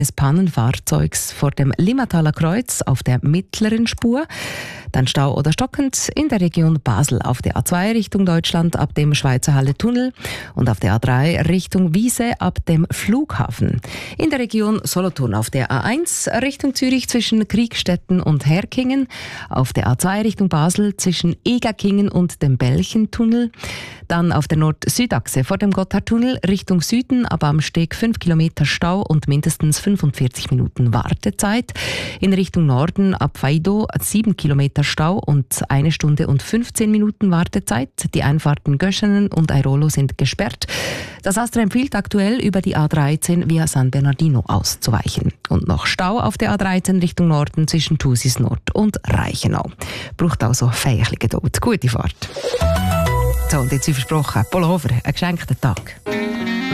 des Pannenfahrzeugs vor dem Limmataler Kreuz auf der mittleren Spur. Dann Stau oder stockend in der Region Basel auf der A2 Richtung Deutschland ab dem Schweizer Halle-Tunnel und auf der A3 Richtung Wiese ab dem Flughafen. In der Region Solothurn auf der A1 Richtung Zürich zwischen Kriegstetten und Herkingen, auf der A2 Richtung Basel zwischen Egerkingen und dem Belchentunnel, dann auf der Nord-Süd-Achse vor dem Gotthardtunnel Richtung Süden, aber am Steg 5 Kilometer Stau und mindestens 45 Minuten Wartezeit. In Richtung Norden ab Faido 7 Kilometer Stau und 1 Stunde und 15 Minuten Wartezeit. Die Einfahrten Göschenen und Airolo sind gesperrt. Das Astra empfiehlt aktuell über die A13 via San Bernardino auszuweichen. Und noch Stau auf der A13 Richtung Norden zwischen Thusis Nord und Reichenau. Braucht also feierliche Geduld. Gute Fahrt. So, und jetzt wie versprochen, Paul Hofer, einen geschenkten Tag.